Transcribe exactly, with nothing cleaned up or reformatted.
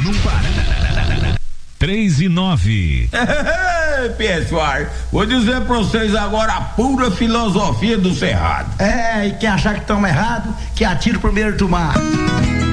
não para. Três e nove. Pessoal, vou dizer pra vocês agora a pura filosofia do Cerrado. É, e quem achar que estamos errado, que atira o primeiro tomar.